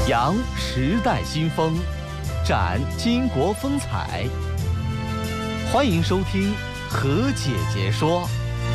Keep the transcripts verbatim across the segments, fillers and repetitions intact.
扬时代新风，展巾帼风采。欢迎收听何姐姐说。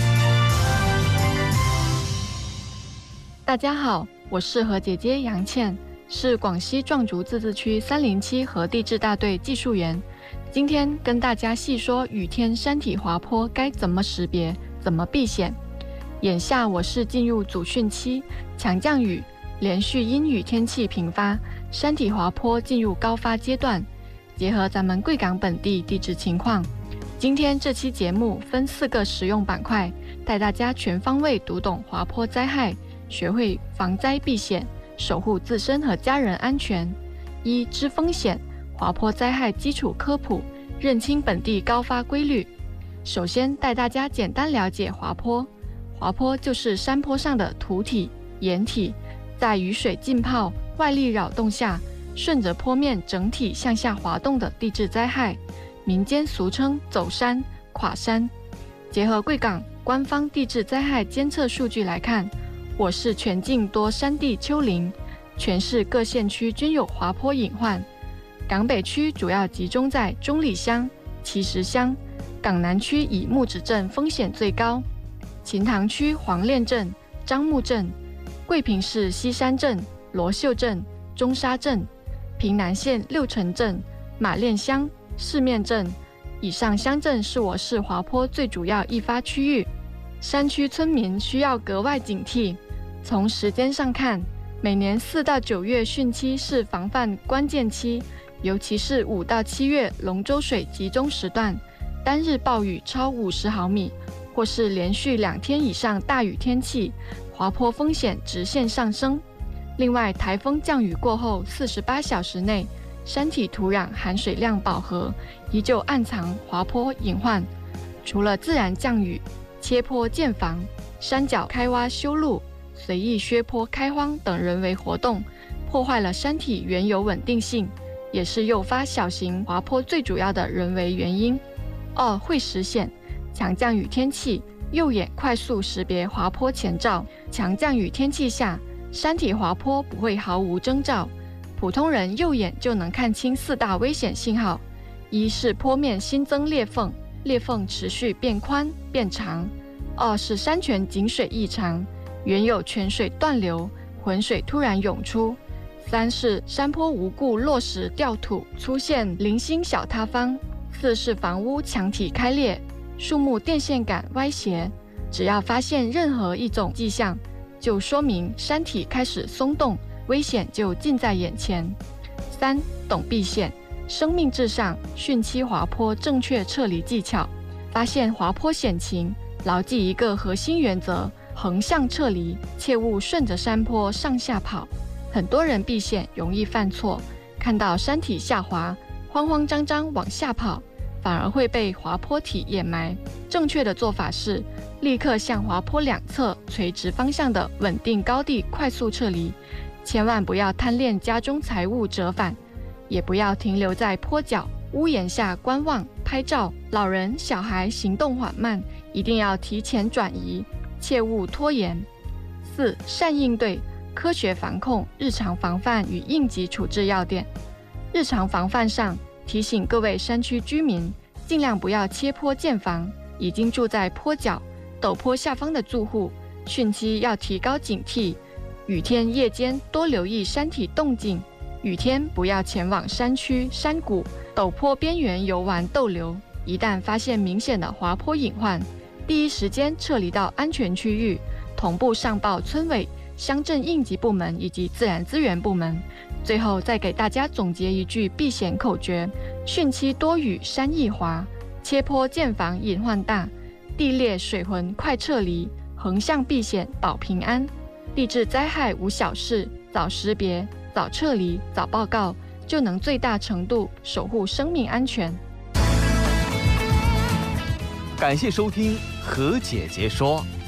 大家好，我是何姐姐杨倩，是广西壮族自治区三零七河地质大队技术员。今天跟大家细说雨天山体滑坡该怎么识别，怎么避险。眼下我是进入主汛期，强降雨，连续阴雨天气频发，山体滑坡进入高发阶段。结合咱们贵港本地地质情况，今天这期节目分四个实用板块，带大家全方位读懂滑坡灾害，学会防灾避险，守护自身和家人安全。一、知风险，滑坡灾害基础科普，认清本地高发规律。首先带大家简单了解滑坡。滑坡就是山坡上的土体、岩体，在雨水浸泡、外力扰动下，顺着坡面整体向下滑动的地质灾害，民间俗称走山、垮山。结合贵港官方地质灾害监测数据来看，我市全境多山地丘陵，全市各县区均有滑坡隐患。港北区主要集中在中里乡、奇石乡，港南区以木子镇风险最高，秦塘区黄练镇、樟木镇，桂平市西山镇、罗秀镇、中沙镇，平南县六城镇、马练乡、四面镇。以上乡镇是我市滑坡最主要易发区域，山区村民需要格外警惕。从时间上看，每年四到九月汛期是防范关键期，尤其是五到七月龙舟水集中时段，单日暴雨超五十毫米，或是连续两天以上大雨天气，滑坡风险直线上升。另外，台风降雨过后四十八小时内，山体土壤含水量饱和，依旧暗藏滑坡隐患。除了自然降雨、切坡建防、山脚开挖修路、随意削坡开荒等人为活动，破坏了山体原有稳定性，也是诱发小型滑坡最主要的人为原因。二、会识险，强降雨天气，右眼快速识别滑坡前兆。强降雨天气下，山体滑坡不会毫无征兆，普通人右眼就能看清四大危险信号：一是坡面新增裂缝，裂缝持续变宽变长；二是山泉井水异常，原有泉水断流，浑水突然涌出；三是山坡无故落石掉土，出现零星小塌方；四是房屋墙体开裂，树木电线杆歪斜。只要发现任何一种迹象，就说明山体开始松动，危险就近在眼前。三、懂避险，生命至上，汛期滑坡正确撤离技巧。发现滑坡险情，牢记一个核心原则：横向撤离，切勿顺着山坡上下跑。很多人避险容易犯错，看到山体下滑，慌慌张张往下跑，反而会被滑坡体掩埋。正确的做法是，立刻向滑坡两侧垂直方向的稳定高地快速撤离，千万不要贪恋家中财物折返，也不要停留在坡脚、屋檐下观望拍照。老人、小孩行动缓慢，一定要提前转移，切勿拖延。四、善应对，科学防控，日常防范与应急处置要点。日常防范上，提醒各位山区居民，尽量不要切坡建房。已经住在坡脚、陡坡下方的住户，汛期要提高警惕，雨天夜间多留意山体动静，雨天不要前往山区、山谷、陡坡边缘游玩逗留。一旦发现明显的滑坡隐患，第一时间撤离到安全区域，同步上报村委、乡镇应急部门以及自然资源部门。最后再给大家总结一句避险口诀：汛期多雨山易滑，切坡建房隐患大，地裂水浑快撤离，横向避险保平安。地质灾害无小事，早识别、早撤离、早报告，就能最大程度守护生命安全。 感谢收听何姐姐说。